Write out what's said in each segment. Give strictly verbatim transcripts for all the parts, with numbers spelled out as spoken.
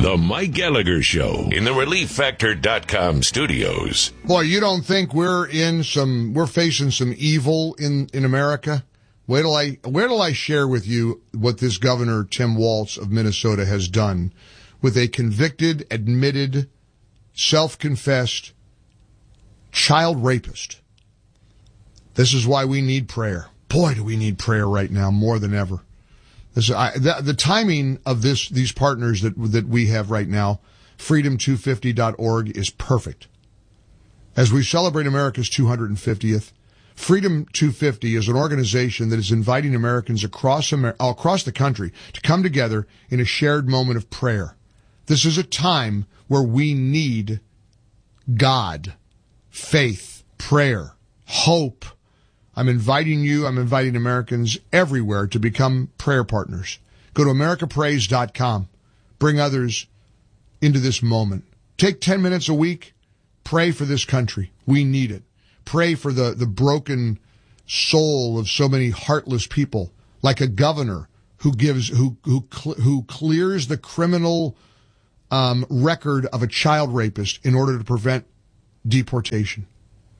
The Mike Gallagher Show in the relief factor dot com studios. Boy, you don't think we're in some, we're facing some evil in, in America? Wait till I, where till I share with you what this Governor Tim Walz of Minnesota has done with a convicted, admitted, self-confessed child rapist. This is why we need prayer. Boy, do we need prayer right now more than ever. This, I, the, the timing of this, these partners that that we have right now, freedom two fifty dot org, is perfect. As we celebrate America's two hundred fiftieth, Freedom two fifty is an organization that is inviting Americans across Amer- across the country to come together in a shared moment of prayer. This is a time where we need God, faith, prayer, hope. I'm inviting you, I'm inviting Americans everywhere to become prayer partners. Go to America Prays dot com. Bring others into this moment. Take ten minutes a week. Pray for this country. We need it. Pray for the, the broken soul of so many heartless people, like a governor who gives, who, who, who clears the criminal um, record of a child rapist in order to prevent deportation.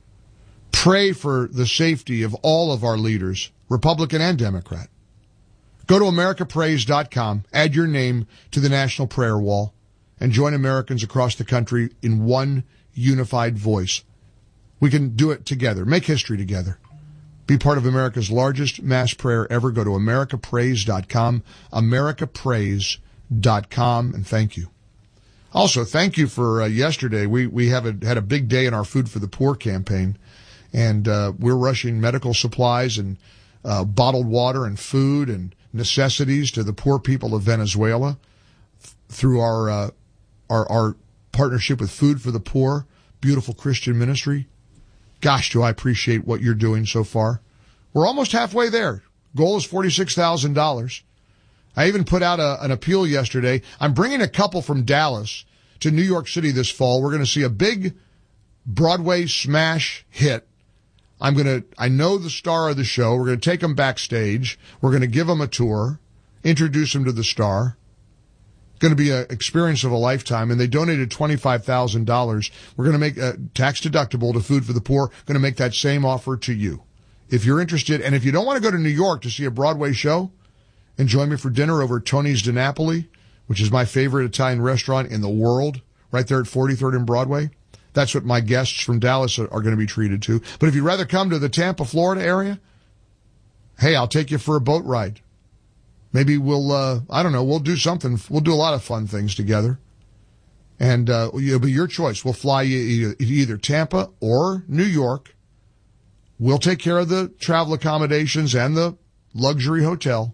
Pray for the safety of all of our leaders, Republican and Democrat. Go to America Prays dot com, add your name to the National Prayer Wall, and join Americans across the country in one unified voice. We can do it together. Make history together. Be part of America's largest mass prayer ever. Go to America Prays dot com, America Prays dot com, and thank you. Also, thank you for uh, yesterday. We we have a, had a big day in our Food for the Poor campaign. And uh, we're rushing medical supplies and uh, bottled water and food and necessities to the poor people of Venezuela th- through our, uh, our our partnership with Food for the Poor, beautiful Christian ministry. Gosh, do I appreciate what you're doing so far. We're almost halfway there. Goal is forty-six thousand dollars. I even put out a, an appeal yesterday. I'm bringing a couple from Dallas to New York City this fall. We're going to see a big Broadway smash hit. I'm going to, I know the star of the show. We're going to take them backstage. We're going to give them a tour, introduce them to the star. It's going to be an experience of a lifetime. And they donated twenty-five thousand dollars. We're going to make a tax deductible to Food for the Poor. Going to make that same offer to you. If you're interested, and if you don't want to go to New York to see a Broadway show, and join me for dinner over at Tony's Di Napoli, which is my favorite Italian restaurant in the world, right there at forty-third and Broadway. That's what my guests from Dallas are, are going to be treated to. But if you'd rather come to the Tampa, Florida area, hey, I'll take you for a boat ride. Maybe we'll, uh, I don't know, we'll do something. We'll do a lot of fun things together. And uh, it'll be your choice. We'll fly you either, either Tampa or New York. We'll take care of the travel accommodations and the luxury hotel.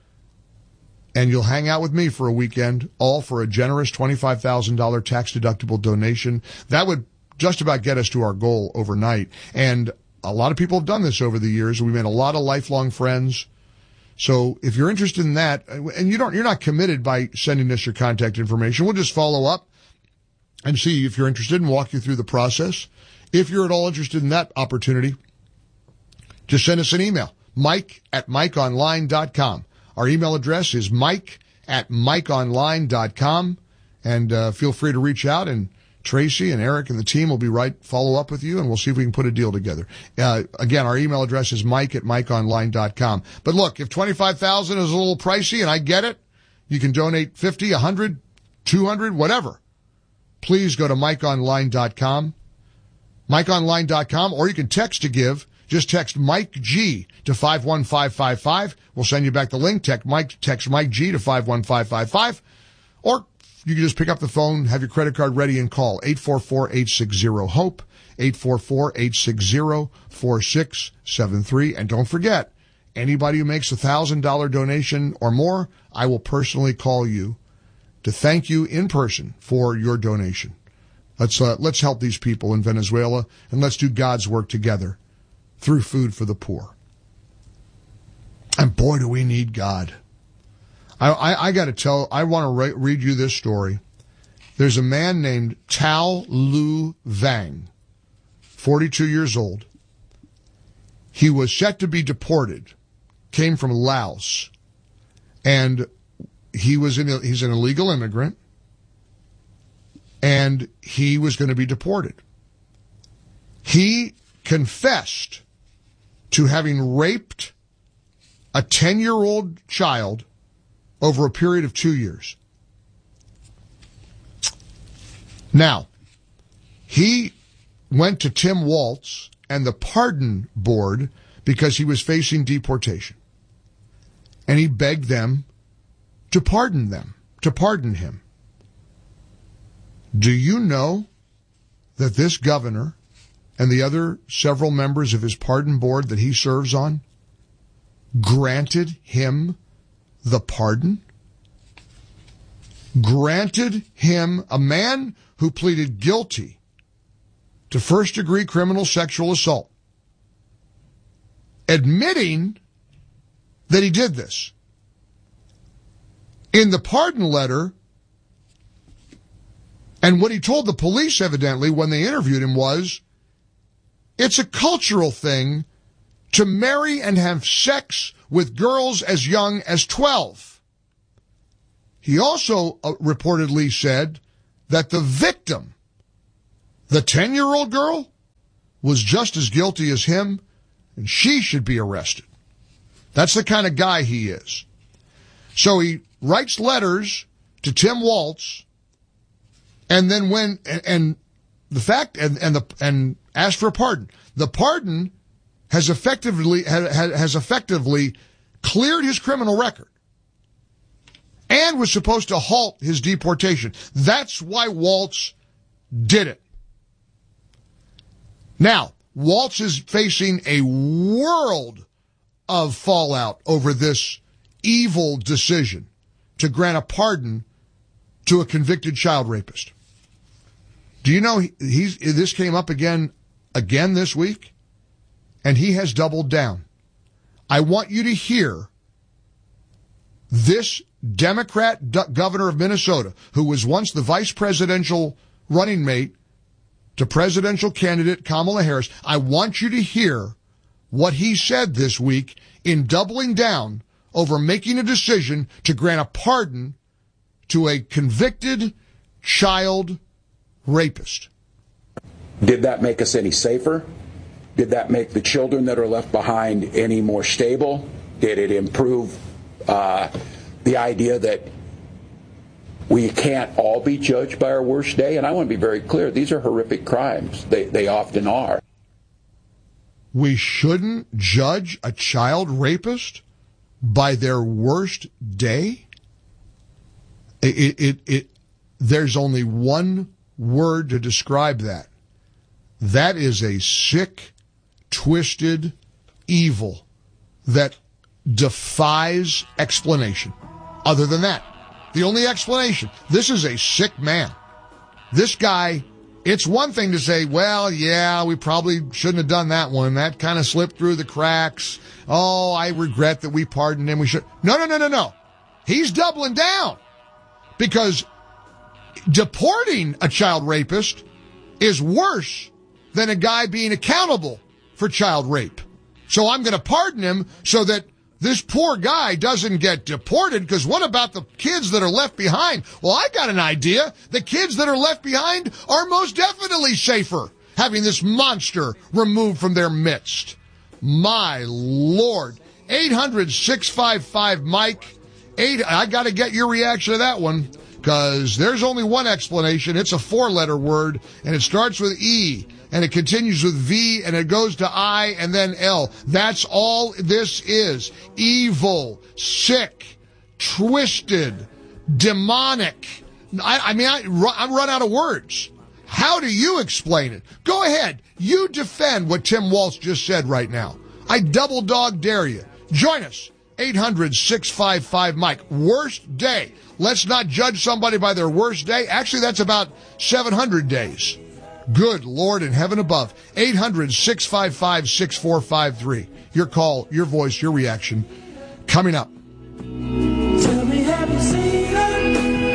And you'll hang out with me for a weekend, all for a generous twenty-five thousand dollars tax-deductible donation. That would just about get us to our goal overnight. And a lot of people have done this over the years. We've made a lot of lifelong friends. So if you're interested in that, and you don't, you're not committed by sending us your contact information, we'll just follow up and see if you're interested and walk you through the process. If you're at all interested in that opportunity, just send us an email, Mike at Mike Online dot com. Our email address is Mike at Mike Online dot com, and uh, feel free to reach out, and Tracy and Eric and the team will be right, follow up with you, and we'll see if we can put a deal together. Uh, again, our email address is Mike at Mike Online dot com. But look, if twenty-five thousand dollars is a little pricey, and I get it, you can donate fifty, one hundred, two hundred, whatever. Please go to Mike Online dot com, Mike Online dot com, or you can text to give. Just text Mike G to five one five five five. We'll send you back the link. Text Mike, text Mike G to five one five five five. Or you can just pick up the phone, have your credit card ready, and call eight four four, eight six zero, HOPE, eight four four, eight six zero, four six seven three. And don't forget, anybody who makes a one thousand dollars donation or more, I will personally call you to thank you in person for your donation. Let's, uh, let's help these people in Venezuela, and let's do God's work together through Food for the Poor. And boy, do we need God. I, I, I got to tell, I want to re- read you this story. There's a man named Tao Lu Vang, forty-two years old. He was set to be deported, came from Laos, and he was in, he's an illegal immigrant. and he was going to be deported. He confessed to having raped a ten-year-old child over a period of two years. Now, he went to Tim Walz and the pardon board because he was facing deportation. And he begged them to pardon them, to pardon him. Do you know that this governor and the other several members of his pardon board that he serves on granted him the pardon? Granted him, a man who pleaded guilty to first-degree criminal sexual assault, admitting that he did this. In the pardon letter, and what he told the police, evidently, when they interviewed him was, it's a cultural thing to marry and have sex with girls as young as twelve. He also uh, reportedly said that the victim, the ten-year-old girl, was just as guilty as him, and she should be arrested. That's the kind of guy he is. So he writes letters to Tim Walz, and then when and, and the fact and and the and asked for a pardon. The pardon has effectively has, has effectively cleared his criminal record and was supposed to halt his deportation. That's why Walz did it. Now, Walz is facing a world of fallout over this evil decision to grant a pardon to a convicted child rapist. Do you know he, he's, this came up again, again this week, and he has doubled down. I want you to hear this Democrat d- governor of Minnesota, who was once the vice presidential running mate to presidential candidate Kamala Harris. I want you to hear what he said this week in doubling down over making a decision to grant a pardon to a convicted child rapist. Did that make us any safer? Did that make the children that are left behind any more stable? Did it improve uh, the idea that we can't all be judged by our worst day? And I want to be very clear, these are horrific crimes. They, they often are. We shouldn't judge a child rapist by their worst day? It, it, it, it, there's only one word to describe that. That is a sick, twisted evil that defies explanation. Other than that, the only explanation, this is a sick man. This guy, it's one thing to say, well, yeah, we probably shouldn't have done that one. That kind of slipped through the cracks. Oh, I regret that we pardoned him. We should. No, no, no, no, no. He's doubling down because deporting a child rapist is worse than a guy being accountable for child rape. So I'm going to pardon him so that this poor guy doesn't get deported, because what about the kids that are left behind? Well, I got an idea. The kids that are left behind are most definitely safer having this monster removed from their midst. My Lord. eight hundred, six five five, Mike. Eight, I got to get your reaction to that one, because there's only one explanation. It's a four-letter word, and it starts with E, and it continues with V, and it goes to I, and then L. That's all this is. Evil, sick, twisted, demonic. I, I mean, I, I'm run out of words. How do you explain it? Go ahead. You defend what Tim Walz just said right now. I double dog dare you. Join us. eight hundred, six five five, Mike. Worst day. Let's not judge somebody by their worst day. Actually, that's about seven hundred days. Good Lord in heaven above. eight hundred, six five five, six four five three. Your call, your voice, your reaction. Coming up. Tell me, have you seen her?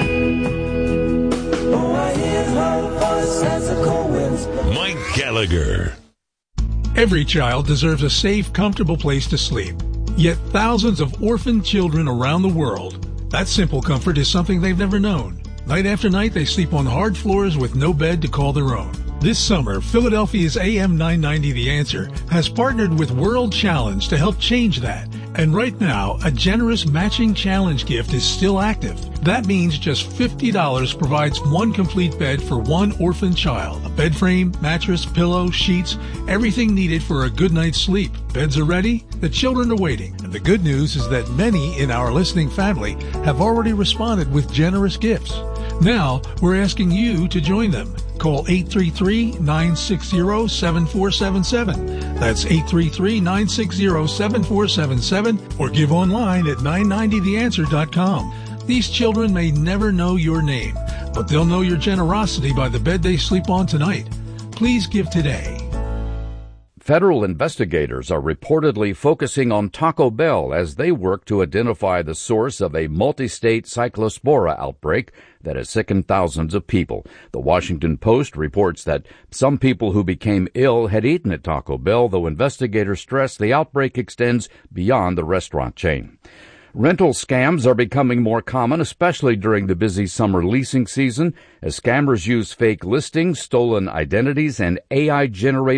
Oh, I hear her voice as a cold wind. Mike Gallagher. Every child deserves a safe, comfortable place to sleep. Yet thousands of orphaned children around the world, that simple comfort is something they've never known. Night after night, they sleep on hard floors with no bed to call their own. This summer, Philadelphia's A M nine ninety The Answer has partnered with World Challenge to help change that. And right now, a generous matching challenge gift is still active. That means just fifty dollars provides one complete bed for one orphan child. A bed frame, mattress, pillow, sheets, everything needed for a good night's sleep. Beds are ready, the children are waiting. And the good news is that many in our listening family have already responded with generous gifts. Now, we're asking you to join them. Call eight three three, nine six zero, seven four seven seven. That's eight three three, nine six zero, seven four seven seven or give online at nine ninety the answer dot com. These children may never know your name, but they'll know your generosity by the bed they sleep on tonight. Please give today. Federal investigators are reportedly focusing on Taco Bell as they work to identify the source of a multi-state cyclospora outbreak that has sickened thousands of people. The Washington Post reports that some people who became ill had eaten at Taco Bell, though investigators stress the outbreak extends beyond the restaurant chain. Rental scams are becoming more common, especially during the busy summer leasing season, as scammers use fake listings, stolen identities, and A I-generated